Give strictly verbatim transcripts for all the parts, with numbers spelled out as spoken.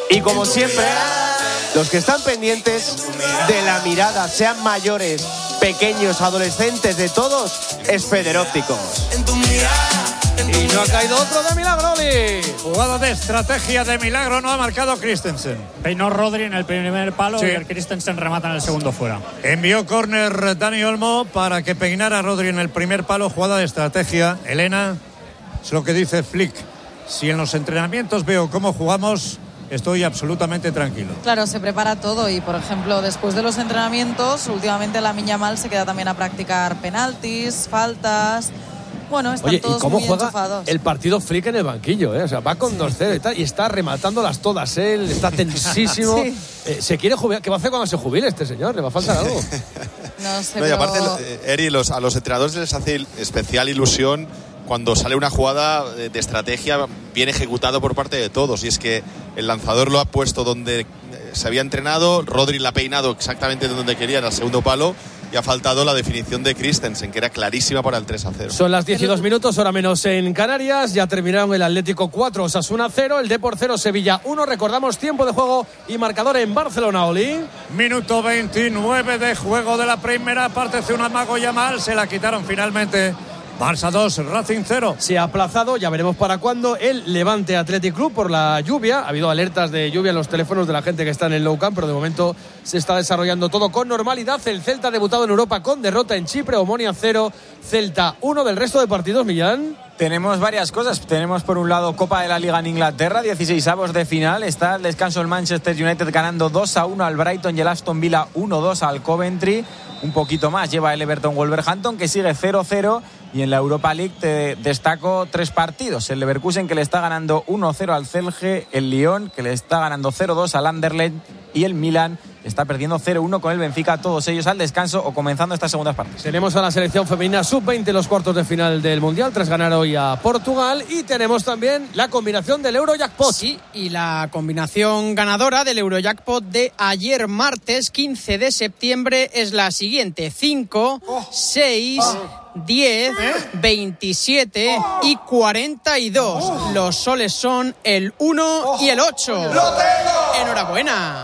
Y como siempre, los que están pendientes de la mirada, sean mayores, pequeños, adolescentes, de todos, es Federópticos. Y no ha caído otro de milagro, Oli. Jugada de estrategia de milagro, no ha marcado Christensen. Peinó Rodri en el primer palo, sí. Y el Christensen remata en el segundo fuera. Envió córner Dani Olmo para que peinara a Rodri en el primer palo. Jugada de estrategia. Elena, es lo que dice Flick. Si en los entrenamientos veo cómo jugamos, estoy absolutamente tranquilo. Claro, se prepara todo y, por ejemplo, después de los entrenamientos, últimamente Lamine Yamal se queda también a practicar penaltis, faltas. Bueno, están Oye, todos ¿y cómo muy juega enchufados. el partido Flick en el banquillo? ¿eh? O sea, va con dos cero y tal, y está rematándolas todas él, está tensísimo. Sí. Eh, se quiere jubilar. ¿Qué va a hacer cuando se jubile este señor? ¿Le va a faltar algo? No sé, no, y pero... aparte, eh, Eri, los, a los entrenadores les hace especial ilusión cuando sale una jugada de, de estrategia bien ejecutado por parte de todos. Y es que el lanzador lo ha puesto donde se había entrenado, Rodri la ha peinado exactamente donde quería, en el segundo palo, y ha faltado la definición de Christensen, que era clarísima para el tres a cero. Son las diez y dos minutos, hora menos en Canarias. Ya terminaron el Atlético cuatro, Osasuna cero, el Depor cero, Sevilla uno. Recordamos tiempo de juego y marcador en Barcelona, Oli. Minuto veintinueve de juego de la primera parte. Hace un amago Yamal, se la quitaron finalmente. Barça dos, Racing cero. Se ha aplazado, ya veremos para cuándo, el Levante Athletic Club por la lluvia. Ha habido alertas de lluvia en los teléfonos de la gente que está en el Nou Camp, pero de momento se está desarrollando todo con normalidad. El Celta ha debutado en Europa con derrota en Chipre, Omonia cero, Celta uno. Del resto de partidos, Millán. Tenemos varias cosas. Tenemos por un lado Copa de la Liga en Inglaterra, dieciseisavos de final. Está el descanso el Manchester United ganando dos a uno al Brighton y el Aston Villa uno dos al Coventry. Un poquito más lleva el Everton Wolverhampton, que sigue cero cero. Y en la Europa League te destaco tres partidos. El Leverkusen, que le está ganando uno cero al Celje, el Lyon, que le está ganando cero dos al Anderlecht, y el Milan está perdiendo cero uno con el Benfica, todos ellos al descanso o comenzando estas segundas partes. Tenemos a la selección femenina sub veinte en los cuartos de final del Mundial tras ganar hoy a Portugal, y tenemos también la combinación del Eurojackpot. Sí, y la combinación ganadora del Eurojackpot de ayer martes quince de septiembre es la siguiente: cinco, seis, diez, veintisiete y cuarenta y dos. Los soles son el uno y el ocho. ¡Lo tengo! ¡Enhorabuena!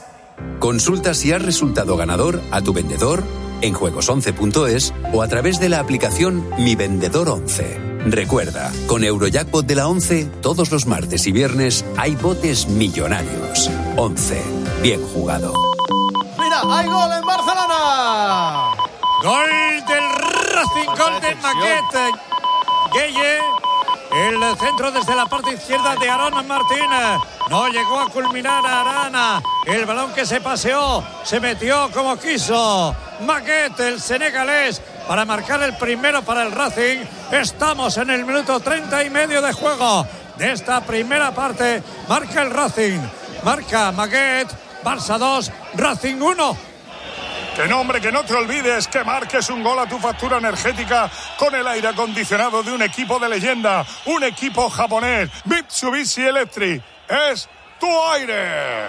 Consulta si has resultado ganador a tu vendedor en juegos once punto es o a través de la aplicación Mi Vendedor once. Recuerda, con Eurojackpot de la once, todos los martes y viernes hay botes millonarios. once. Bien jugado. Mira, hay gol en Barcelona. Gol del Racing, gol de Maquet. Gueye, el centro desde la parte izquierda de Arana Martínez. No llegó a culminar a Arana. El balón que se paseó, se metió como quiso. Maquet, el senegalés, para marcar el primero para el Racing. Estamos en el minuto treinta y medio de juego de esta primera parte. Marca el Racing, marca Maquet. Barça dos, Racing uno. Que no, hombre, que no te olvides que marques un gol a tu factura energética con el aire acondicionado de un equipo de leyenda, un equipo japonés. Mitsubishi Electric es tu aire.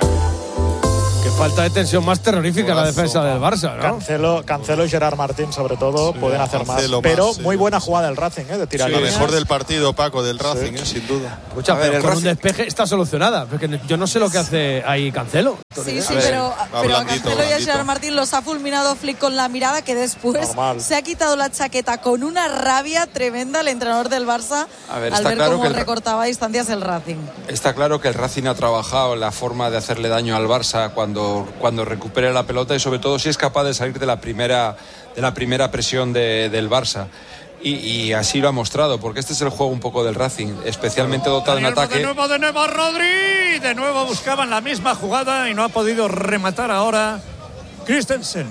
Qué falta de tensión más terrorífica la defensa del Barça, ¿no? Cancelo, Cancelo y Gerard Martín, sobre todo, sí, pueden hacer más. Pero más, sí. Muy buena jugada del Racing, ¿eh? De tirar. Sí, la mejor del partido, Paco, del Racing, sí. ¿eh? Sin duda. Escucha, ver, pero con Racing... un despeje está solucionada. Porque yo no sé lo que hace ahí Cancelo. Sí, sí, ver, pero, pero a Cancelo y a Gerard Martín los ha fulminado Flick con la mirada, que después Normal. se ha quitado la chaqueta con una rabia tremenda el entrenador del Barça a ver, al ver claro cómo el... recortaba distancias el Racing. Está claro que el Racing ha trabajado la forma de hacerle daño al Barça cuando, cuando recupere la pelota, y sobre todo si es capaz de salir de la primera, de la primera presión de, del Barça. Y, y así lo ha mostrado, porque este es el juego un poco del Racing, especialmente dotado en ataque. De nuevo, de nuevo Rodri, de nuevo buscaban la misma jugada y no ha podido rematar ahora Christensen.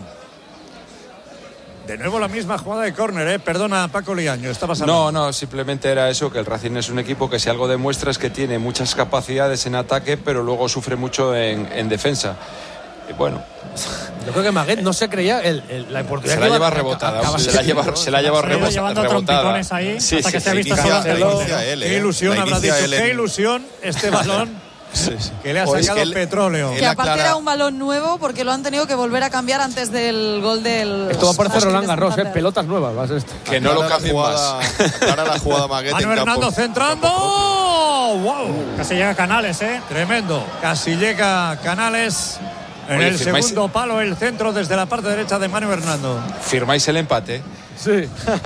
De nuevo la misma jugada de córner, ¿eh? Perdona, Paco Liaño, estabas hablando. No, no, simplemente era eso, que el Racing es un equipo que si algo demuestra es que tiene muchas capacidades en ataque, pero luego sufre mucho en, en defensa. Y bueno... Yo creo que Maguet no se creía el, el, la oportunidad. Se la lleva rebotada. Acaba, se la lleva, se la lleva rebotada. Llevando trompicones ahí, sí, hasta sí, que sí, se ha visto inicia, solo. Qué ilusión, habrá dicho, qué ilusión este balón sí, sí. que le ha sacado que él, petróleo. Que aparte aclara... era un balón nuevo porque lo han tenido que volver a cambiar antes del gol del... Esto va a parecer Roland Garros, ¿eh? Pelotas nuevas va a ser esto. Que no lo cambien más. Aclara la jugada Maguette Manu en Hernando campo, centrando. ¡Wow! Casi llega Canales, ¿eh? Tremendo. Casi llega Canales. En Oye, el firmáis... segundo palo, el centro desde la parte derecha de Manu Hernando. ¿Firmáis el empate? Sí.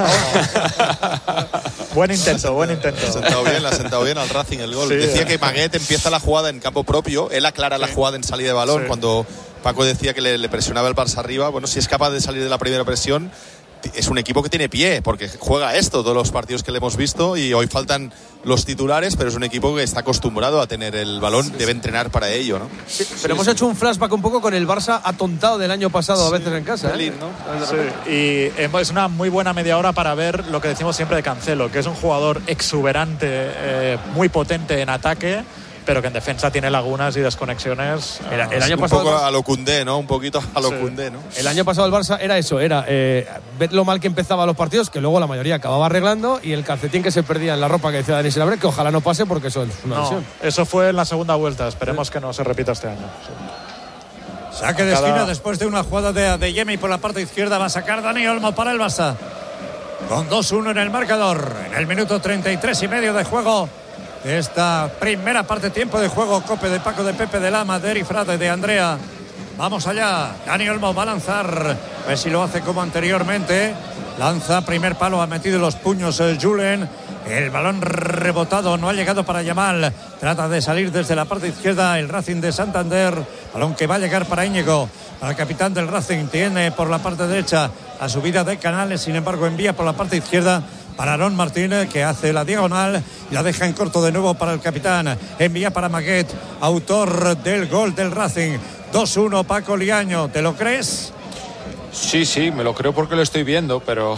Buen intento, buen intento. Le ha sentado bien, le ha sentado bien al Racing el gol. Sí, decía eh. que Maguette empieza la jugada en campo propio, él aclara sí. la jugada en salida de balón. Sí. Cuando Paco decía que le, le presionaba el Barça arriba, bueno, si es capaz de salir de la primera presión, es un equipo que tiene pie, porque juega esto todos los partidos que le hemos visto y hoy faltan los titulares, pero es un equipo que está acostumbrado a tener el balón, sí, debe sí. entrenar para ello, ¿no? Sí, pero sí, hemos sí. hecho un flashback un poco con el Barça atontado del año pasado, sí. a veces en casa, ¿eh? ¿no? Sí. Y es una muy buena media hora para ver lo que decimos siempre de Cancelo, que es un jugador exuberante, eh, muy potente en ataque, pero que en defensa tiene lagunas y desconexiones. El, el año un pasado poco a lo Koundé, ¿no? Un poquito a lo Koundé, sí. ¿no? El año pasado el Barça era eso, era eh, ver lo mal que empezaba los partidos, que luego la mayoría acababa arreglando, y el calcetín que se perdía en la ropa que decía Dani Silabre, que ojalá no pase porque eso es una no, lesión. Eso fue en la segunda vuelta, esperemos sí. que no se repita este año. Sí. Saque de Cada... esquina después de una jugada de, de Yemi por la parte izquierda, va a sacar Dani Olmo para el Barça. Con dos uno en el marcador, en el minuto treinta y tres y medio de juego. Esta primera parte, tiempo de juego, Cope de Paco, de Pepe, de Lama, de Eri Frade, de Andrea. Vamos allá. Dani Olmo va a lanzar. A ver si lo hace como anteriormente. Lanza primer palo, ha metido los puños el Julen. El balón rebotado, no ha llegado para Yamal. Trata de salir desde la parte izquierda el Racing de Santander. Balón que va a llegar para Íñigo. Para el capitán del Racing. Tiene por la parte derecha la subida de Canales. Sin embargo, envía por la parte izquierda para Aarón Martínez, que hace la diagonal y la deja en corto de nuevo para el capitán. Envía para Maguette, autor del gol del Racing. dos uno, Paco Liaño. ¿Te lo crees? Sí, sí, me lo creo porque lo estoy viendo, pero...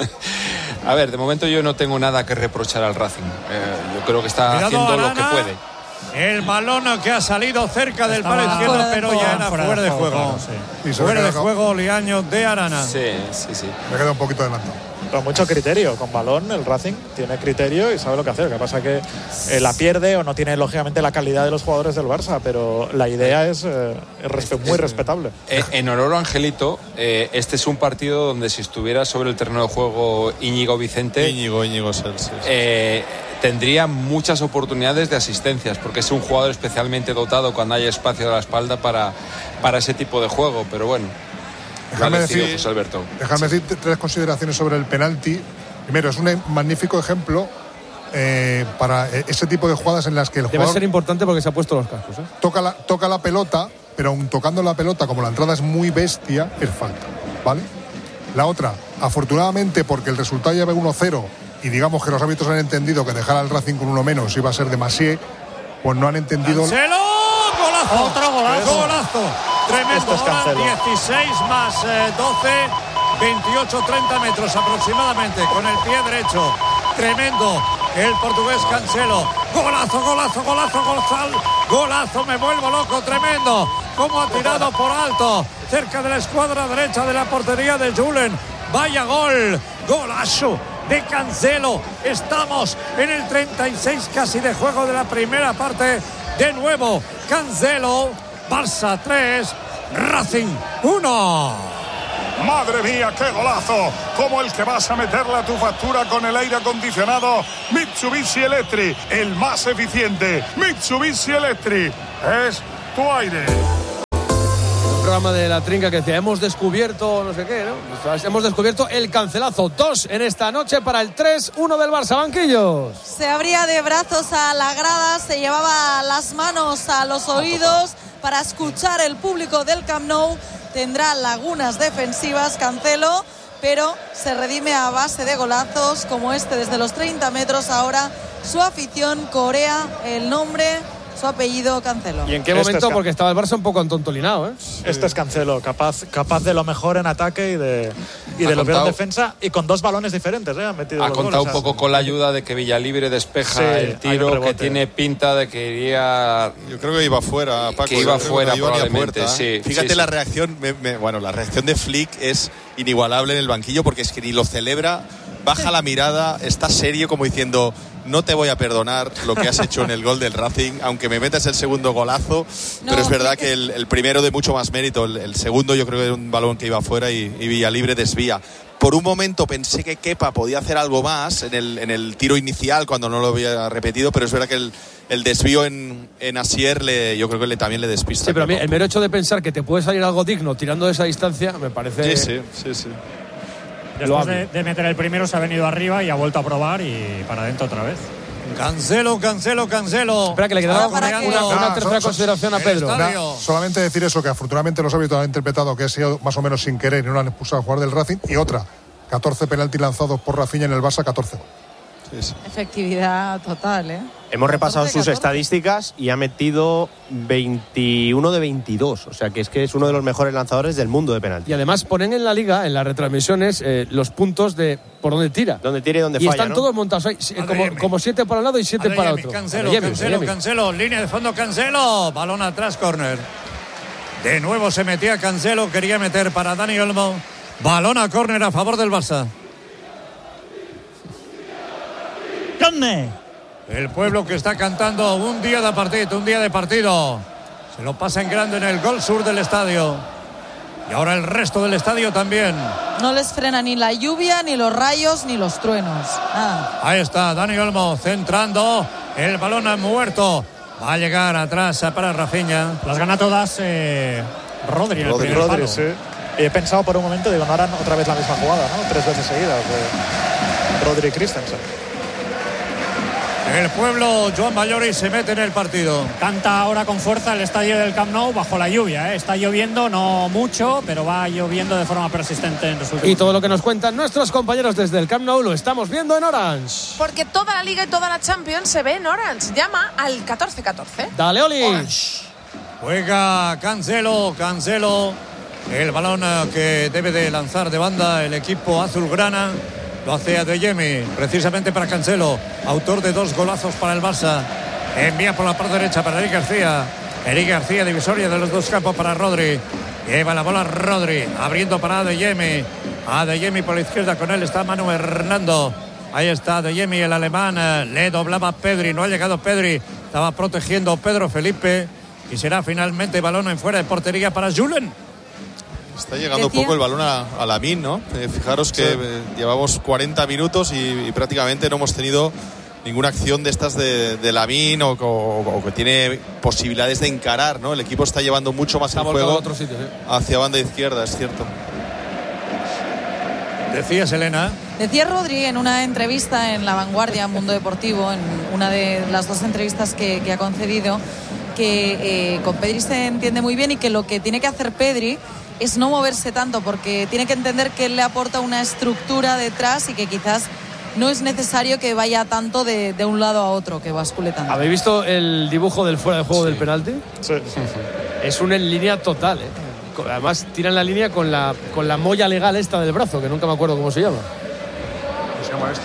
A ver, de momento yo no tengo nada que reprochar al Racing. Eh, yo creo que está Cuidado, haciendo Arana. Lo que puede. El balón que ha salido cerca del palo izquierdo, pero ya era fuera, fuera de juego. juego. Sí. Fuera de juego, Liaño de Arana. Sí, sí, sí. Me queda un poquito adelantado. Pero mucho criterio, con balón el Racing tiene criterio y sabe lo que hacer. Lo que pasa es que eh, la pierde o no tiene lógicamente la calidad de los jugadores del Barça, pero la idea es, eh, es respe- muy respetable. Eh, en honor a Angelito, eh, este es un partido donde si estuviera sobre el terreno de juego Íñigo Vicente, Íñigo, Íñigo Sergio, eh, tendría muchas oportunidades de asistencias, porque es un jugador especialmente dotado cuando hay espacio a la espalda para, para ese tipo de juego, pero bueno. Déjame decir, José Alberto. déjame decir tres consideraciones sobre el penalti. Primero, es un magnífico ejemplo eh, para ese tipo de jugadas en las que el Debe jugador... ser importante porque se ha puesto los cascos, ¿eh? Toca la, toca la pelota, pero aun tocando la pelota, como la entrada es muy bestia, es falta, ¿vale? La otra, afortunadamente, porque el resultado ya ve uno cero y digamos que los árbitros han entendido que dejar al Racing con uno menos iba a ser demasiado, pues no han entendido... ¡Cancelo! ¡Golazo! ¡Otro golazo! ¡Golazo! Tremendo, es dieciséis más eh, doce, veintiocho, treinta metros aproximadamente con el pie derecho. Tremendo el portugués Cancelo. Golazo, golazo, golazo, golazo, golazo, me vuelvo loco, tremendo. Como ha tirado por alto, cerca de la escuadra derecha de la portería de Julen. Vaya gol, golazo de Cancelo. Estamos en el treinta y seis casi de juego de la primera parte. De nuevo, Cancelo. Barça tres, Racing uno. Madre mía, qué golazo, como el que vas a meterle a tu factura con el aire acondicionado Mitsubishi Electric, el más eficiente. Mitsubishi Electric es tu aire. Un programa de La Trinca que decía, hemos descubierto no sé qué, ¿no? Hemos descubierto el cancelazo. Dos en esta noche para el tres uno del Barça. Banquillos. Se abría de brazos a la grada, se llevaba las manos a los oídos para escuchar el público del Camp Nou. Tendrá lagunas defensivas Cancelo, pero se redime a base de golazos como este desde los treinta metros. Ahora su afición corea el nombre, su apellido, Cancelo. ¿Y en qué momento? Este porque estaba el Barça un poco entontolinado, ¿eh? Este es Cancelo, capaz, capaz de lo mejor en ataque y de, y de lo peor en defensa, y con dos balones diferentes, ¿eh? Ha metido ha contado goles, un poco con la ayuda de que Villalibre despeja sí, el tiro, que tiene pinta de que iría... Yo creo que iba fuera, Paco. Que iba fuera, probablemente, puerta, ¿eh? sí. Fíjate sí, la sí. reacción, me, me, bueno, la reacción de Flick es inigualable en el banquillo porque es que ni lo celebra baja la mirada, está serio como diciendo no te voy a perdonar lo que has hecho en el gol del Racing, aunque me metas el segundo golazo, no, pero es verdad que el, el primero de mucho más mérito, el, el segundo yo creo que era un balón que iba afuera y, y Villalibre desvía. Por un momento pensé que Kepa podía hacer algo más en el, en el tiro inicial cuando no lo había repetido, pero es verdad que el, el desvío en, en Asier le, yo creo que le, también le despista. Sí, pero a mí el mero hecho de pensar que te puede salir algo digno tirando de esa distancia me parece... Sí, sí, sí, sí. Después de, de meter el primero se ha venido arriba y ha vuelto a probar y para adentro otra vez. Cancelo, Cancelo, Cancelo. Espera, que le quedaba una, una, una Nah, tercera so, consideración a Pedro. Nah, solamente decir eso, que afortunadamente los árbitros han interpretado que ha sido más o menos sin querer y no lo han expulsado al jugador del Racing. Y otra, catorce penaltis lanzados por Rafinha en el Barça, catorce. Sí, sí. Efectividad total, ¿eh? Hemos repasado catorce, sus catorce. estadísticas y ha metido veintiuno de veintidós. O sea que es que es uno de los mejores lanzadores del mundo de penaltis. Y además ponen en la liga, en las retransmisiones, eh, los puntos de por dónde tira. Dónde tira y dónde y falla, están ¿no? todos montados ahí, como, como siete para un lado y siete Adeyemi, para otro. Cancelo, Adeyemi, Cancelo, Adeyemi. Cancelo, línea de fondo, Cancelo. Balón atrás, córner. De nuevo se metía Cancelo, quería meter para Dani Olmo. Balón a córner a favor del Barça. El pueblo que está cantando un día de partido, un día de partido. Se lo pasa en grande en el gol sur del estadio. Y ahora el resto del estadio también. No les frena ni la lluvia, ni los rayos, ni los truenos. Nada. Ahí está Dani Olmo centrando. El balón ha muerto. Va a llegar atrás para Rafinha. Las gana todas eh, Rodri en el Rodri, primer Rodri, palo. sí. Y he pensado por un momento, digo, no harán otra vez la misma jugada, ¿no? Tres veces seguidas de Rodri y Christensen. El pueblo, Joan Bayori, se mete en el partido. Canta ahora con fuerza el estadio del Camp Nou bajo la lluvia, ¿eh? Está lloviendo, no mucho, pero va lloviendo de forma persistente en los últimos. Y todo lo que nos cuentan nuestros compañeros desde el Camp Nou lo estamos viendo en Orange. Porque toda la Liga y toda la Champions se ve en Orange. Llama al catorce catorce. Dale, Oli. Orange. Juega Cancelo, Cancelo. El balón que debe de lanzar de banda el equipo azulgrana. Lo hace Adeyemi, precisamente para Cancelo, autor de dos golazos para el Barça. Envía por la parte derecha para Eric García. Eric García, divisoria de los dos campos para Rodri. Lleva la bola Rodri, abriendo para Adeyemi. Adeyemi por la izquierda, con él está Manu Hernando. Ahí está Adeyemi, el alemán. Le doblaba Pedri, no ha llegado Pedri. Estaba protegiendo Pedro Felipe. Y será finalmente balón en fuera de portería para Julen. Está llegando Decía... poco el balón a, a Lamine, ¿no? Eh, fijaros que sí. eh, llevamos cuarenta minutos y, y prácticamente no hemos tenido ninguna acción de estas de, de Lamine o, o, o que tiene posibilidades de encarar, ¿no? El equipo está llevando mucho más el juego otro sitio, ¿sí? hacia banda izquierda, es cierto. Decías, Elena. Decía Rodri en una entrevista en La Vanguardia, Mundo Deportivo, en una de las dos entrevistas que, que ha concedido, que eh, con Pedri se entiende muy bien y que lo que tiene que hacer Pedri es no moverse tanto, porque tiene que entender que él le aporta una estructura detrás y que quizás no es necesario que vaya tanto de, de un lado a otro, que bascule tanto. ¿Habéis visto el dibujo del fuera de juego sí. del penalti? Sí. Es una en línea total, ¿eh? Además tiran la línea con la, con la molla legal esta del brazo, que nunca me acuerdo cómo se llama. ¿Cómo se llama esto?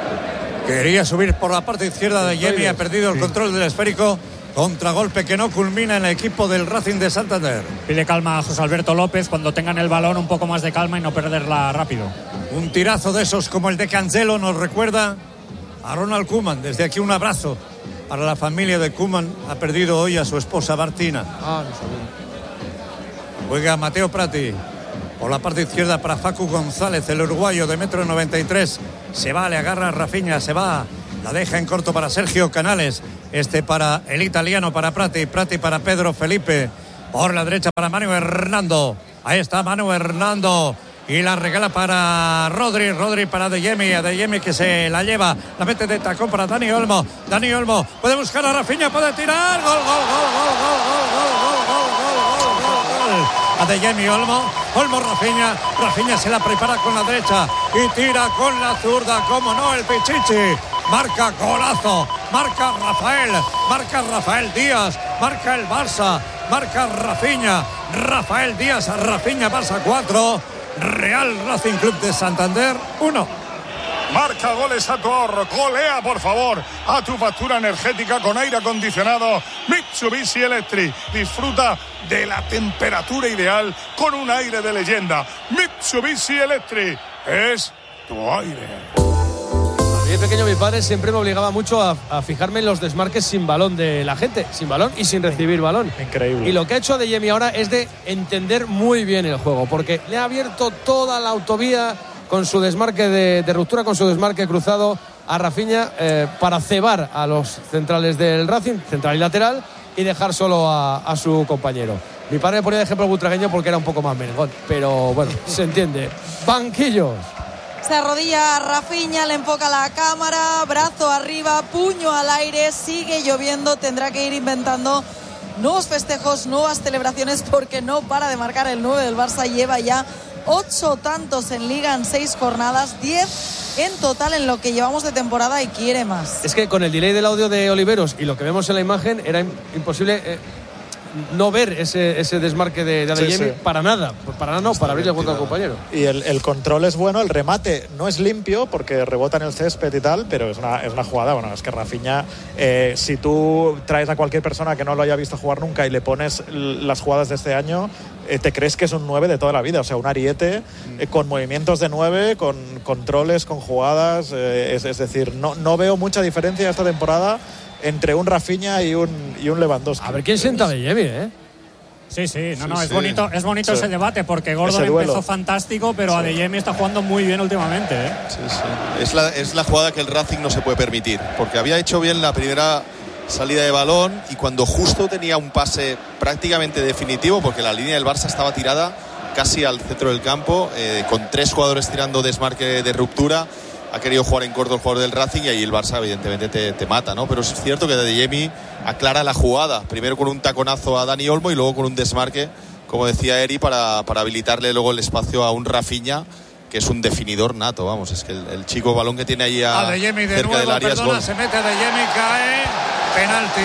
Quería subir por la parte izquierda de Yemi, ha perdido el control del esférico. Contragolpe que no culmina en el equipo del Racing de Santander. Pide calma a José Alberto López cuando tengan el balón, un poco más de calma y no perderla rápido. Un tirazo de esos como el de Cancelo nos recuerda a Ronald Koeman. Desde aquí un abrazo para la familia de Koeman. Ha perdido hoy a su esposa Martina. Ah, no sabía. Juega Mateo Prati por la parte izquierda para Facu González, el uruguayo de metro noventa y tres. Se va, le agarra a Rafinha, se va. La deja en corto para Sergio Canales. Este para el italiano, para Prati. Prati para Pedro Felipe. Por la derecha para Manu Hernando. Ahí está Manu Hernando. Y la regala para Rodri. Rodri para Adeyemi. Adeyemi que se la lleva. La mete de tacón para Dani Olmo. Dani Olmo puede buscar a Rafinha. Puede tirar. Gol, gol, gol, gol, gol, gol, gol, gol, gol, gol, gol. Adeyemi, Olmo. Olmo, Rafinha. Rafinha se la prepara con la derecha. Y tira con la zurda. Como no, el Pichichi. Marca golazo, marca Rafael, marca Rafael Díaz, marca el Barça, marca Rafinha, Rafael Díaz, Rafinha, Barça cuatro, Real Racing Club de Santander uno. Marca goles a tu ahorro, golea por favor a tu factura energética con aire acondicionado Mitsubishi Electric. Disfruta de la temperatura ideal con un aire de leyenda. Mitsubishi Electric es tu aire. A mí de pequeño mi padre siempre me obligaba mucho a, a fijarme en los desmarques sin balón de la gente, sin balón y sin recibir balón. Increíble. Y lo que ha hecho Adeyemi ahora es de entender muy bien el juego, porque le ha abierto toda la autovía con su desmarque de, de ruptura, con su desmarque cruzado a Rafinha eh, para cebar a los centrales del Racing, central y lateral, y dejar solo a, a su compañero. Mi padre me ponía de ejemplo el butragueño porque era un poco más merengón, pero bueno, se entiende. Banquillos. Se arrodilla Rafinha, le enfoca la cámara, brazo arriba, puño al aire, sigue lloviendo, tendrá que ir inventando nuevos festejos, nuevas celebraciones, porque no para de marcar el nueve del Barça. Lleva ya ocho tantos en Liga en seis jornadas, diez en total en lo que llevamos de temporada, y quiere más. Es que con el delay del audio de Oliveros y lo que vemos en la imagen era imposible eh, no ver ese, ese desmarque de, de Adeyemi, sí, sí. para nada, para nada no, para abrirle el al compañero. Y el, el control es bueno, el remate no es limpio porque rebota en el césped y tal, pero es una, es una jugada, bueno, es que Rafinha, eh, si tú traes a cualquier persona que no lo haya visto jugar nunca y le pones las jugadas de este año, eh, te crees que es un nueve de toda la vida, o sea, un ariete eh, con movimientos de nueve, con controles, con jugadas, eh, es, es decir, no, no veo mucha diferencia esta temporada entre un Rafinha y un, y un Lewandowski. A ver quién sienta a Adeyemi, ¿eh? Sí, sí, no, sí, no, es sí. bonito, es bonito sí. ese debate, porque Gordon empezó fantástico, pero sí. Adeyemi está jugando muy bien últimamente, ¿eh? Sí, sí. Es la, es la jugada que el Racing no se puede permitir, porque había hecho bien la primera salida de balón y cuando justo tenía un pase prácticamente definitivo, porque la línea del Barça estaba tirada casi al centro del campo, eh, con tres jugadores tirando desmarque de ruptura, ha querido jugar en corto el jugador del Racing y ahí el Barça evidentemente te, te mata, ¿no? Pero es cierto que Adeyemi aclara la jugada, primero con un taconazo a Dani Olmo y luego con un desmarque, como decía Eri, para, para habilitarle luego el espacio a un Rafinha, que es un definidor nato, vamos, es que el, el chico balón que tiene ahí a, Adeyemi de cerca nuevo, del área perdona, es se mete Adeyemi, cae, penalti,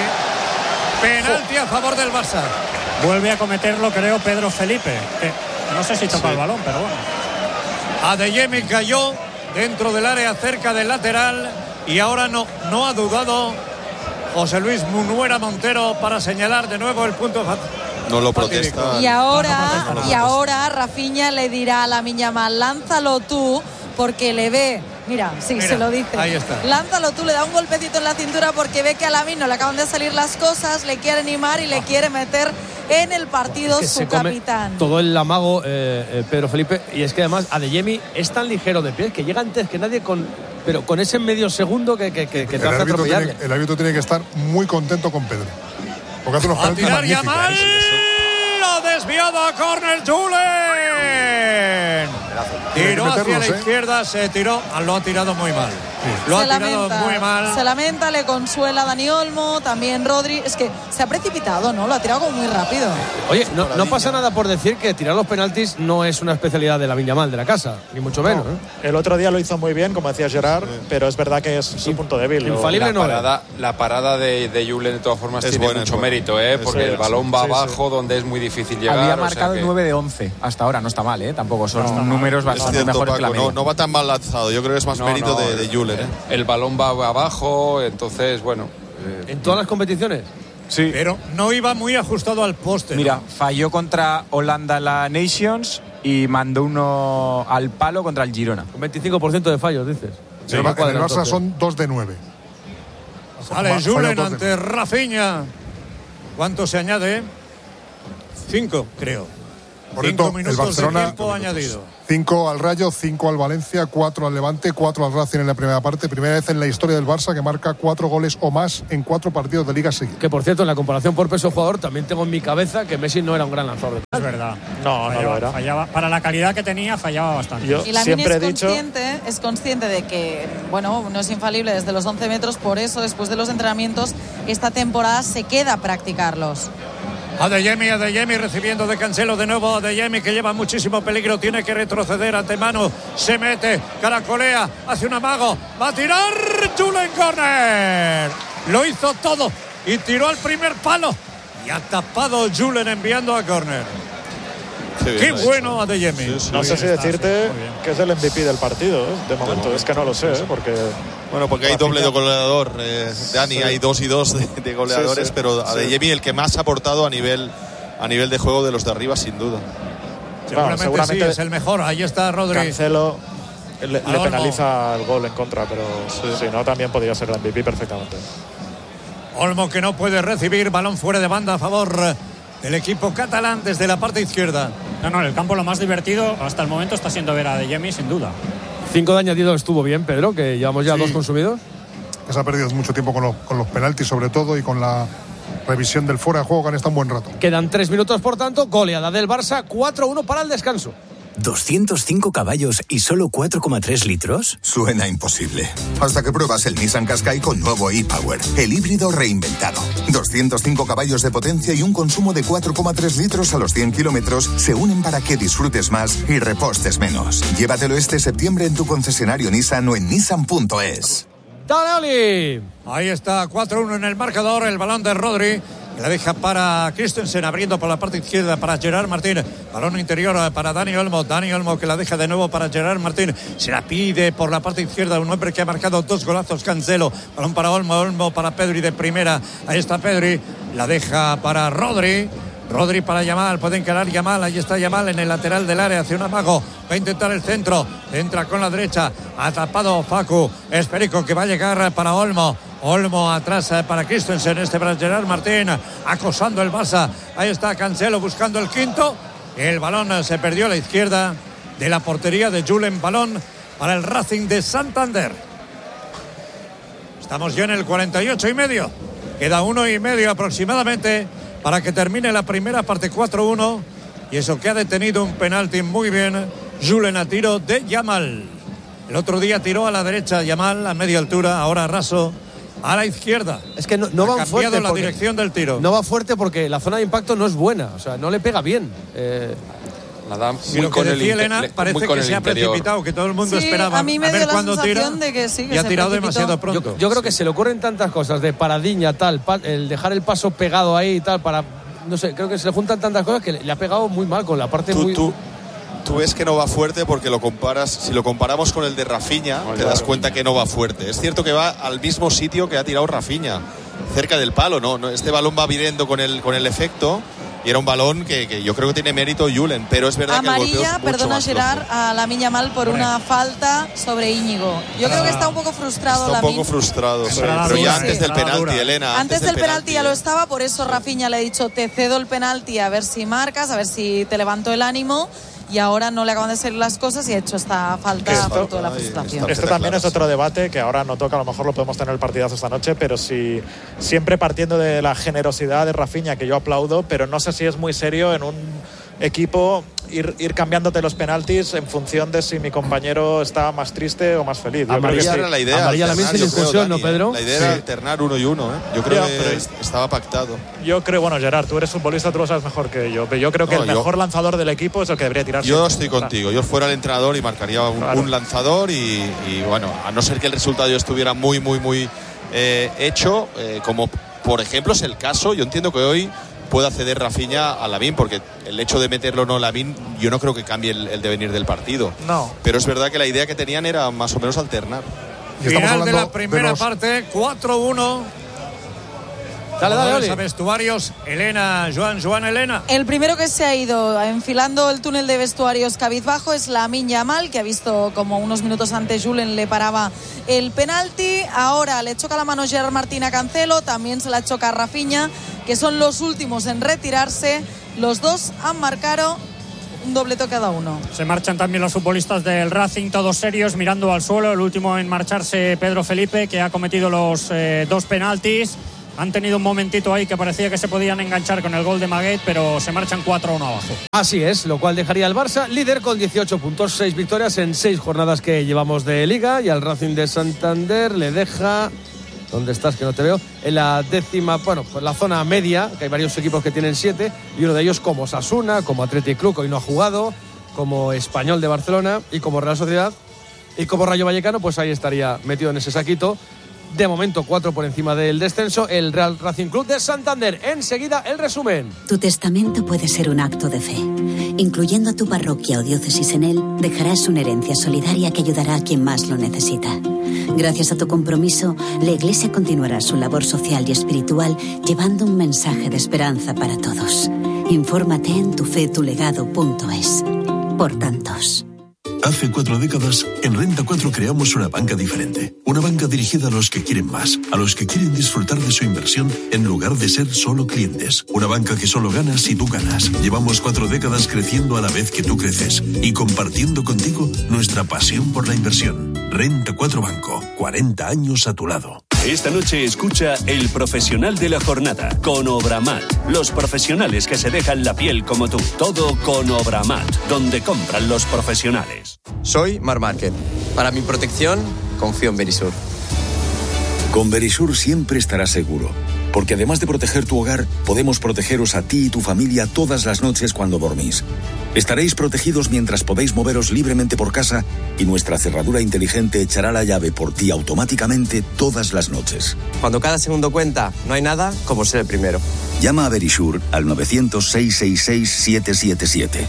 penalti a favor del Barça. Vuelve a cometerlo, creo, Pedro Felipe, que no sé si toca sí. el balón, pero bueno. Adeyemi cayó dentro del área, cerca del lateral, y ahora no, no ha dudado José Luis Munuera Montero para señalar de nuevo el punto. No lo protesta. Y ahora, no, no y ahora Rafinha le dirá a Lamine Yamal, lánzalo tú, porque le ve, mira, sí, mira, se lo dice. Ahí está. Lánzalo tú, le da un golpecito en la cintura porque ve que a Lamine no le acaban de salir las cosas, le quiere animar y le quiere meter en el partido es que su capitán. Todo el amago, eh, eh, Pedro Felipe, y es que además Adeyemi es tan ligero de pies que llega antes que nadie, con pero con ese medio segundo que, que, que, que te hace atropellarle. Tiene, el árbitro tiene que estar muy contento con Pedro, porque hace unos a tirar Yamal, lo desviado a córner Julen. Tiró hacia la izquierda, se tiró, lo ha tirado muy mal. Sí. Lo se ha tirado lamenta, muy mal. Se lamenta, le consuela Dani Olmo, también Rodri. Es que se ha precipitado, ¿no? Lo ha tirado como muy rápido. Oye, no, no pasa nada por decir que tirar los penaltis no es una especialidad de Lamine Yamal de la casa, ni mucho menos. No. ¿eh? El otro día lo hizo muy bien, como decía Gerard, sí. pero es verdad que es su punto débil. Infalible la no parada, la parada de, de Julen de todas formas es tiene buena, mucho es mérito, ¿eh? porque sí, el balón va sí, abajo, sí. donde es muy difícil llegar. Había marcado o sea que... nueve de once hasta ahora, no está mal, ¿eh? Tampoco son no, números no, bastante cierto, mejores Paco, que la media. no, no va tan mal lanzado, yo creo que es más no, mérito no, de, de Julen, ¿eh? El balón va abajo, entonces, bueno. Eh, ¿En todas las competiciones? Sí. Pero no iba muy ajustado al poste. Mira, ¿no? falló contra Holanda la Nations y mandó uno al palo contra el Girona. Un veinticinco por ciento de fallos, dices. Sí, en el Barça son dos de nueve. Sale Julen ante Rafinha. ¿Cuánto se añade? Cinco, creo. Correcto, Cinco minutos el Barcelona, de tiempo añadido. Cinco al Rayo, cinco al Valencia, cuatro al Levante, cuatro al Racing en la primera parte. Primera vez en la historia del Barça que marca cuatro goles o más en cuatro partidos de Liga seguidos. Que por cierto, en la comparación por peso jugador, también tengo en mi cabeza que Messi no era un gran lanzador. Es verdad. No, fallaba, no lo era. Fallaba, para la calidad que tenía, fallaba bastante. Yo y la siempre es he dicho. Consciente, es consciente de que, bueno, no es infalible desde los once metros, por eso, después de los entrenamientos, esta temporada se queda a practicarlos. Adeyemi, Adeyemi recibiendo de Cancelo de nuevo. Adeyemi que lleva muchísimo peligro, tiene que retroceder ante mano, se mete, caracolea, hace un amago, va a tirar Julen corner. Lo hizo todo y tiró al primer palo y ha tapado Julen enviando a corner. Qué, Qué bueno Adeyemi. Sí, sí, no sé si decirte que es el M V P del partido, ¿eh? de momento, no, es que no lo sé, ¿eh? porque bueno, porque hay doble de goleador, eh, Dani, sí. hay dos y dos de, de goleadores, sí, sí, pero Adeyemi sí. el que más ha aportado a nivel a nivel de juego de los de arriba, sin duda. Seguramente, bueno, seguramente sí, es el mejor. Ahí está Rodri. Cancelo le, le penaliza el gol en contra, pero sí. si no, también podría ser el M V P perfectamente. Olmo, que no puede recibir, balón fuera de banda a favor del equipo catalán desde la parte izquierda. No, no, en el campo lo más divertido hasta el momento está siendo ver a De Jemi, sin duda. Cinco de añadido estuvo bien, Pedro, que llevamos ya sí. dos consumidos. Se ha perdido mucho tiempo con los, con los penaltis, sobre todo, y con la revisión del fuera de juego, que han estado un buen rato. Quedan tres minutos, por tanto, goleada del Barça, cuatro uno para el descanso. ¿doscientos cinco caballos y solo cuatro coma tres litros? Suena imposible. Hasta que pruebas el Nissan Qashqai con nuevo e-Power, el híbrido reinventado. doscientos cinco caballos de potencia y un consumo de cuatro coma tres litros a los cien kilómetros se unen para que disfrutes más y repostes menos. Llévatelo este septiembre en tu concesionario Nissan o en nissan punto es. ¡Dale, Oli! Ahí está, cuatro uno en el marcador, el balón de Rodri. La deja para Christensen, abriendo por la parte izquierda para Gerard Martín. Balón interior para Dani Olmo. Dani Olmo que la deja de nuevo para Gerard Martín. Se la pide por la parte izquierda un hombre que ha marcado dos golazos, Cancelo. Balón para Olmo, Olmo para Pedri de primera. Ahí está Pedri. La deja para Rodri. Rodri para Yamal, puede encarar Yamal, ahí está Yamal en el lateral del área, hacia un amago, va a intentar el centro, entra con la derecha, atrapado Facu, Esperico que va a llegar para Olmo, Olmo atrás para Christensen, este para Gerard Martín, acosando el Barça, ahí está Cancelo buscando el quinto, el balón se perdió a la izquierda de la portería de Julen, balón para el Racing de Santander. Estamos ya en el cuarenta y ocho y medio, queda uno y medio aproximadamente para que termine la primera parte, cuatro uno, y eso que ha detenido un penalti muy bien Julen a tiro de Yamal. El otro día tiró a la derecha Yamal a media altura, ahora raso a la izquierda. Es que no, no va fuerte. Ha cambiado la dirección del tiro. No va fuerte porque la zona de impacto no es buena, o sea, no le pega bien. Eh... Nada, muy lo que con decía el Elena le, parece que se ha precipitado, que todo el mundo sí, esperaba a, mí me a ver dio la cuándo tira de que sí, que y ha se tirado precipitó. demasiado pronto. Yo, yo creo que se le ocurren tantas cosas de paradiña, tal, pa, el dejar el paso pegado ahí y tal, para, no sé, creo que se le juntan tantas cosas que le, le ha pegado muy mal con la parte tú, muy... Tú, tú ves que no va fuerte porque lo comparas, si lo comparamos con el de Rafinha, oh, te claro. das cuenta que no va fuerte. Es cierto que va al mismo sitio que ha tirado Rafinha, cerca del palo, ¿no? no este balón va viniendo con el, con el efecto. Y era un balón que, que yo creo que tiene mérito Julen, pero es verdad Amarilla, que el golpeo es mucho perdona más Gerard, flojo. a Lamine Yamal por Hombre. una falta sobre Íñigo. Yo ah. creo que está un poco frustrado Está un Lamine. poco frustrado, sí. Pero ya sí, antes sí. del penalti, Elena. Antes, antes del del penalti, penalti ya eh. lo estaba, por eso Rafinha le ha dicho, te cedo el penalti a ver si marcas, a ver si te levanto el ánimo. Y ahora no le acaban de salir las cosas y ha hecho esta falta esto, por toda la frustración. Esto también es otro debate que ahora no toca, a lo mejor lo podemos tener el partidazo esta noche, pero si siempre partiendo de la generosidad de Rafinha, que yo aplaudo, pero no sé si es muy serio en un equipo ir, ir cambiándote los penaltis en función de si mi compañero está más triste o más feliz. Yo Amarilla creo que era sí. la idea. Amarilla la misma discusión, ¿no, Pedro? La idea sí. era alternar uno y uno, ¿eh? Yo creo ya, que pero estaba pactado. Yo creo, bueno, Gerard, tú eres futbolista, tú lo sabes mejor que yo, pero yo creo que no, el mejor yo, lanzador del equipo es el que debería tirarse. Yo estoy contigo. Yo fuera el entrenador y marcaría un, claro. un lanzador y, y, bueno, a no ser que el resultado estuviera muy, muy, muy eh, hecho, eh, como por ejemplo es el caso, yo entiendo que hoy pueda ceder Rafinha a Lamine, porque el hecho de meterlo o no Lamine, yo no creo que cambie el, el devenir del partido. No. Pero es verdad que la idea que tenían era más o menos alternar. Final de la primera de los... parte, cuatro uno. Dale, dale, dale. A vestuarios, Elena, Joan, Joan, Elena. El primero que se ha ido enfilando el túnel de vestuarios cabizbajo es Lamine Yamal, que ha visto como unos minutos antes Julen le paraba el penalti. Ahora le choca la mano Gerard Martín a Cancelo, también se la choca a Rafinha, que son los últimos en retirarse. Los dos han marcado un doblete cada uno. Se marchan también los futbolistas del Racing, todos serios, mirando al suelo. El último en marcharse, Pedro Felipe, que ha cometido los eh, dos penaltis. Han tenido un momentito ahí que parecía que se podían enganchar con el gol de Maguette, pero se marchan cuatro uno abajo. Así es, lo cual dejaría al Barça líder con dieciocho puntos, seis victorias en seis jornadas que llevamos de Liga, y al Racing de Santander le deja... ¿Dónde estás? Que no te veo. En la décima, bueno, pues la zona media, que hay varios equipos que tienen siete, y uno de ellos como Osasuna, como Athletic Club, que hoy no ha jugado, como Español de Barcelona y como Real Sociedad, y como Rayo Vallecano, pues ahí estaría metido en ese saquito. De momento, cuatro por encima del descenso, el Real Racing Club de Santander. Enseguida, el resumen. Tu testamento puede ser un acto de fe. Incluyendo a tu parroquia o diócesis en él, dejarás una herencia solidaria que ayudará a quien más lo necesita. Gracias a tu compromiso, la Iglesia continuará su labor social y espiritual, llevando un mensaje de esperanza para todos. Infórmate en tufetulegado punto es. Por tantos. Hace cuatro décadas, en Renta cuatro creamos una banca diferente. Una banca dirigida a los que quieren más, a los que quieren disfrutar de su inversión en lugar de ser solo clientes. Una banca que solo gana si tú ganas. Llevamos cuatro décadas creciendo a la vez que tú creces y compartiendo contigo nuestra pasión por la inversión. Renta cuatro Banco, cuarenta años a tu lado. Esta noche escucha El Profesional de la Jornada con Obramat. Los profesionales que se dejan la piel como tú. Todo con Obramat, donde compran los profesionales. Soy Mar Márquez. Para mi protección, confío en Verisur. Con Verisur siempre estarás seguro, porque además de proteger tu hogar, podemos protegeros a ti y tu familia todas las noches cuando dormís. Estaréis protegidos mientras podéis moveros libremente por casa y nuestra cerradura inteligente echará la llave por ti automáticamente todas las noches. Cuando cada segundo cuenta, no hay nada como ser el primero. Llama a Verisur al nueve cero cero, seis seis seis, siete siete siete.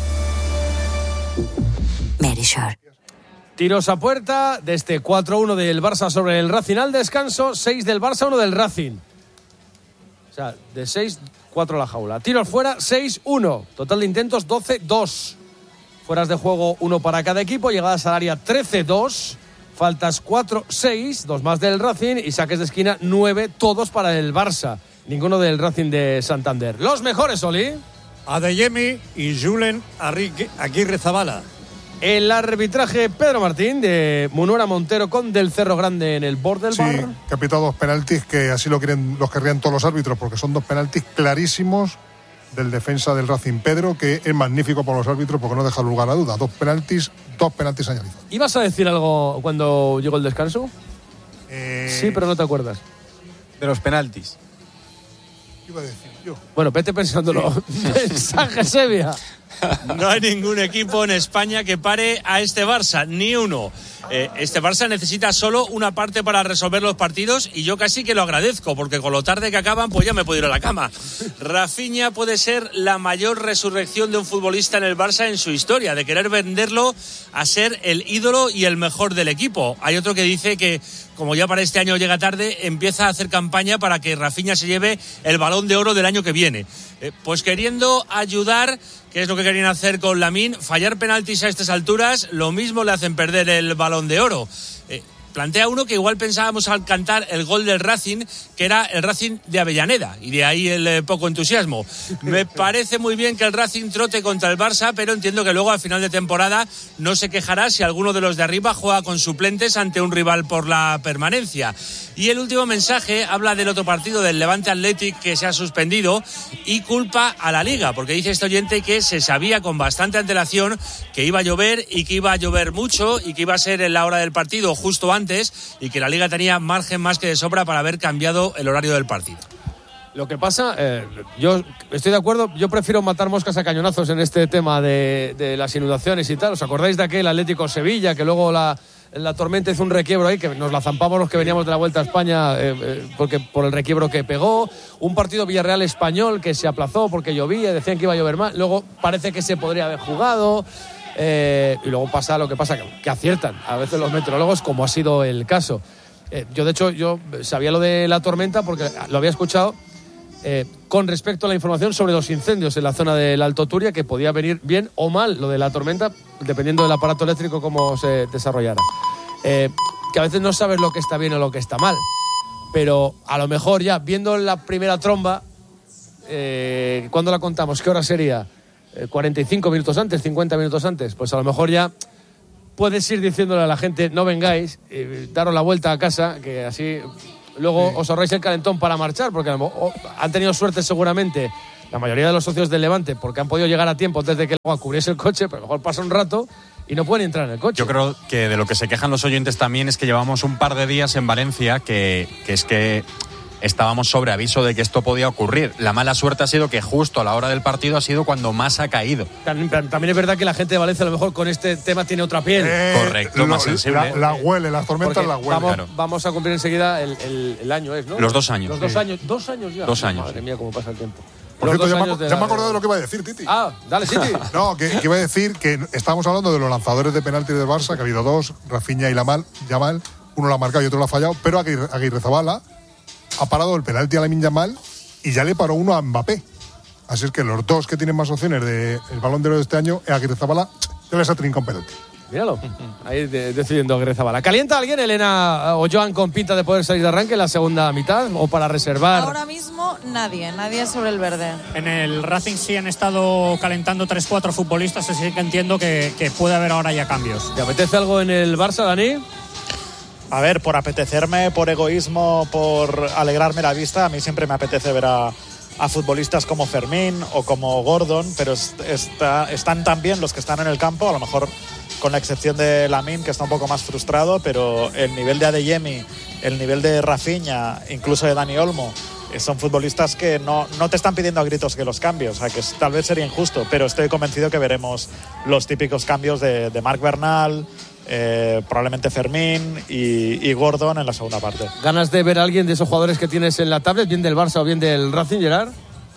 Verisur. Tiros a puerta de este cuatro uno del Barça sobre el Racing al descanso, seis del Barça, uno del Racing. O sea, de seis, cuatro a la jaula. Tiros fuera, seis uno. Total de intentos, doce dos. Fueras de juego, uno para cada equipo. Llegadas al área, trece dos. Faltas, cuatro seis. Dos más del Racing. Y saques de esquina, nueve. Todos para el Barça. Ninguno del Racing de Santander. Los mejores, Oli. Adeyemi y Julen Aguirre Zabala. El arbitraje, Pedro Martín, de Munuera Montero con Del Cerro Grande en el borde del sí, bar. que ha pitado dos penaltis que así lo quieren, los querrían todos los árbitros, porque son dos penaltis clarísimos del defensa del Racing, Pedro, que es magnífico para los árbitros porque no deja lugar a duda. Dos penaltis, dos penaltis añadidos. ¿Ibas a decir algo cuando llegó el descanso? Eh... Sí, pero no te acuerdas. De los penaltis. ¿Qué iba a decir yo? Bueno, vete pensándolo. Sí. Mensaje, Sevilla. No hay ningún equipo en España que pare a este Barça, ni uno. Eh, este Barça necesita solo una parte para resolver los partidos y yo casi que lo agradezco, porque con lo tarde que acaban, pues ya me puedo ir a la cama. Rafinha puede ser la mayor resurrección de un futbolista en el Barça en su historia, de querer venderlo a ser el ídolo y el mejor del equipo. Hay otro que dice que, como ya para este año llega tarde, empieza a hacer campaña para que Rafinha se lleve el Balón de Oro del año que viene. Eh, pues queriendo ayudar, que es lo que querían hacer con Lamine, fallar penaltis a estas alturas, lo mismo le hacen perder el Balón de Oro. Eh, plantea uno que igual pensábamos al cantar el gol del Racing, que era el Racing de Avellaneda, y de ahí el eh, poco entusiasmo. Me parece muy bien que el Racing trote contra el Barça, pero entiendo que luego a final de temporada no se quejará si alguno de los de arriba juega con suplentes ante un rival por la permanencia. Y el último mensaje habla del otro partido, del Levante Athletic, que se ha suspendido, y culpa a la Liga, porque dice este oyente que se sabía con bastante antelación que iba a llover y que iba a llover mucho y que iba a ser en la hora del partido justo antes, y que la Liga tenía margen más que de sobra para haber cambiado el horario del partido. Lo que pasa, eh, yo estoy de acuerdo, yo prefiero matar moscas a cañonazos en este tema de, de las inundaciones y tal. ¿Os acordáis de aquel Atlético Sevilla, que luego la... la tormenta hizo un requiebro ahí, que nos la zampamos los que veníamos de la Vuelta a España eh, eh, porque por el requiebro que pegó? Un partido Villarreal-Español que se aplazó porque llovía, decían que iba a llover más, luego parece que se podría haber jugado, eh, y luego pasa lo que pasa, que, que aciertan a veces los meteorólogos, como ha sido el caso. Eh, yo de hecho yo sabía lo de la tormenta porque lo había escuchado eh, con respecto a la información sobre los incendios en la zona del Alto Turia, que podía venir bien o mal lo de la tormenta, dependiendo del aparato eléctrico cómo se desarrollara. Eh, que a veces no sabes lo que está bien o lo que está mal, pero a lo mejor ya viendo la primera tromba, eh, ¿cuándo la contamos? ¿Qué hora sería? Eh, cuarenta y cinco minutos antes, cincuenta minutos antes. Pues a lo mejor ya puedes ir diciéndole a la gente: no vengáis, eh, daros la vuelta a casa, que así luego sí. os ahorráis el calentón para marchar, porque a lo mejor, han tenido suerte seguramente la mayoría de los socios del Levante, porque han podido llegar a tiempo antes de que el agua cubriese el coche, pero a lo mejor pasa un rato y no pueden entrar en el coche. Yo creo que de lo que se quejan los oyentes también es que llevamos un par de días en Valencia que, que es que estábamos sobre aviso de que esto podía ocurrir. La mala suerte ha sido que justo a la hora del partido ha sido cuando más ha caído. También, también es verdad que la gente de Valencia a lo mejor con este tema tiene otra piel. Eh, Correcto, lo, más sensible. La, la huele, las tormentas la huele. Vamos, claro. vamos a cumplir enseguida el, el, el año, ¿es, no? Los dos años. Los dos sí. años. Dos años ya. Dos años. Madre mía, cómo pasa el tiempo. Por cierto, ya, me, ya la... me he acordado de lo que iba a decir, Titi. Ah, dale, Titi. No, que, que iba a decir que estábamos hablando de los lanzadores de penalti del Barça, que ha habido dos, Rafinha y Lamal, Yamal, uno lo ha marcado y otro lo ha fallado, pero Aguirre, Aguirre Zabala ha parado el penalti a Lamine Yamal y ya le paró uno a Mbappé. Así es que los dos que tienen más opciones del Balón de Oro de este año, Aguirre Zabala, ya les ha trincado un penalti. Míralo, ahí de, decidiendo Guerrezabala. ¿Calienta alguien, Elena o Joan, con pinta de poder salir de arranque en la segunda mitad o para reservar? Ahora mismo nadie, nadie sobre el verde. En el Racing sí han estado calentando tres cuatro futbolistas, así que entiendo que, que puede haber ahora ya cambios. ¿Te apetece algo en el Barça, Dani? A ver, por apetecerme, por egoísmo, por alegrarme la vista, a mí siempre me apetece ver a, a futbolistas como Fermín o como Gordon, pero es, está, están también los que están en el campo, a lo mejor con la excepción de Lamine, que está un poco más frustrado, pero el nivel de Adeyemi, el nivel de Rafinha, incluso de Dani Olmo, son futbolistas que no, no te están pidiendo a gritos que los cambios, o sea que es, tal vez sería injusto, pero estoy convencido que veremos los típicos cambios de, de Marc Bernal, eh, probablemente Fermín y, y Gordon en la segunda parte. ¿Ganas de ver a alguien de esos jugadores que tienes en la tablet, bien del Barça o bien del Racing, Gerard?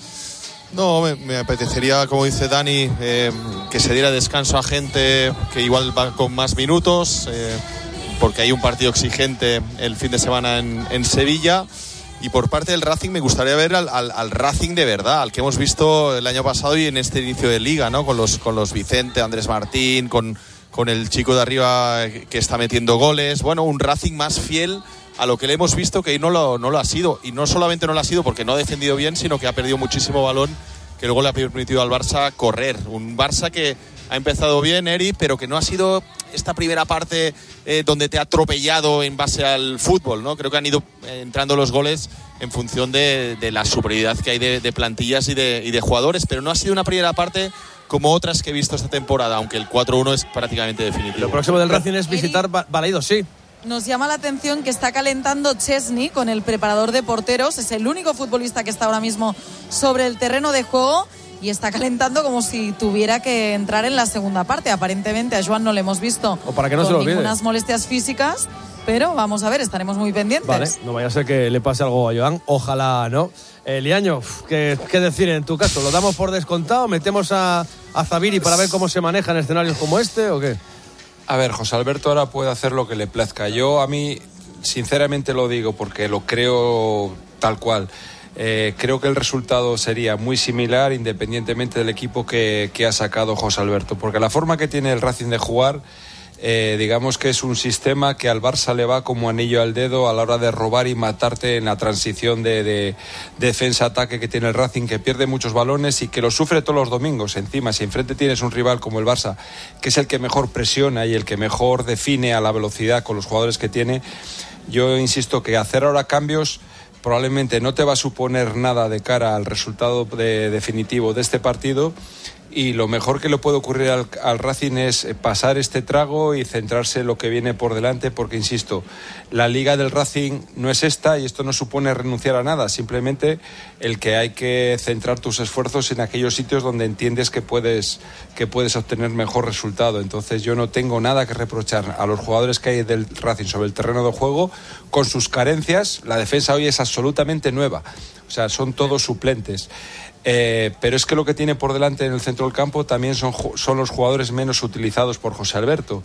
No, me, me apetecería, como dice Dani, eh, que se diera descanso a gente que igual va con más minutos, eh, porque hay un partido exigente el fin de semana en, en Sevilla. Y por parte del Racing me gustaría ver al, al, al Racing de verdad, al que hemos visto el año pasado y en este inicio de liga, ¿no? Con los, con los Vicente, Andrés Martín, con, con el chico de arriba que está metiendo goles. Bueno, un Racing más fiel a lo que le hemos visto, que no lo, no lo ha sido. Y no solamente no lo ha sido porque no ha defendido bien, sino que ha perdido muchísimo balón, que luego le ha permitido al Barça correr. Un Barça que ha empezado bien, Eri, pero que no ha sido esta primera parte eh, donde te ha atropellado en base al fútbol, ¿no? Creo que han ido eh, entrando los goles en función de, de la superioridad que hay de, de plantillas y de, y de jugadores, pero no ha sido una primera parte como otras que he visto esta temporada, aunque el cuatro uno es prácticamente definitivo. Lo próximo del Racing es visitar Balaidos, sí. Nos llama la atención que está calentando Chesney con el preparador de porteros. Es el único futbolista que está ahora mismo sobre el terreno de juego y está calentando como si tuviera que entrar en la segunda parte. Aparentemente a Joan no le hemos visto o para que no con se lo olvide. Ningunas molestias físicas, pero vamos a ver, estaremos muy pendientes. Vale, no vaya a ser que le pase algo a Joan, ojalá no. Eh, Liaño, ¿qué, ¿qué decir en tu caso? ¿Lo damos por descontado? ¿Metemos a, a Zabiri para ver cómo se maneja en escenarios como este o qué? A ver, José Alberto ahora puede hacer lo que le plazca. Yo a mí, sinceramente lo digo porque lo creo tal cual. Eh, creo que el resultado sería muy similar independientemente del equipo que, que ha sacado José Alberto. Porque la forma que tiene el Racing de jugar, eh, digamos que es un sistema que al Barça le va como anillo al dedo a la hora de robar y matarte en la transición de, de, de defensa-ataque que tiene el Racing, que pierde muchos balones y que lo sufre todos los domingos. Encima, si enfrente tienes un rival como el Barça, que es el que mejor presiona y el que mejor define a la velocidad con los jugadores que tiene, yo insisto que hacer ahora cambios probablemente no te va a suponer nada de cara al resultado de, definitivo de este partido. Y lo mejor que le puede ocurrir al, al Racing es pasar este trago y centrarse en lo que viene por delante, porque, insisto, la liga del Racing no es esta y esto no supone renunciar a nada, simplemente el que hay que centrar tus esfuerzos en aquellos sitios donde entiendes que puedes, que puedes obtener mejor resultado. Entonces yo no tengo nada que reprochar a los jugadores que hay del Racing sobre el terreno de juego, con sus carencias. La defensa hoy es absolutamente nueva, o sea, son todos suplentes. Eh, pero es que lo que tiene por delante en el centro del campo también son, son los jugadores menos utilizados por José Alberto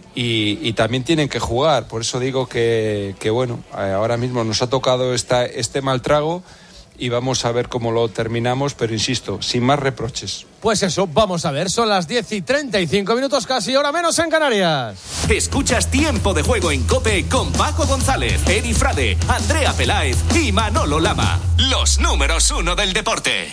y, y también tienen que jugar. Por eso digo que, que bueno, ahora mismo nos ha tocado esta, este mal trago y vamos a ver cómo lo terminamos, pero insisto, sin más reproches. Pues eso, vamos a ver, son las diez y treinta y cinco minutos casi, hora menos en Canarias. Escuchas Tiempo de Juego en COPE con Paco González, Eri Frade, Andrea Peláez y Manolo Lama. Los números uno del deporte.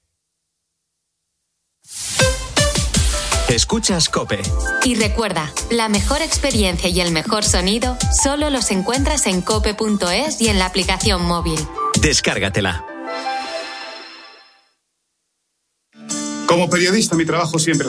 Escuchas COPE. Y recuerda, la mejor experiencia y el mejor sonido solo los encuentras en cope punto es y en la aplicación móvil. Descárgatela. Como periodista, mi trabajo siempre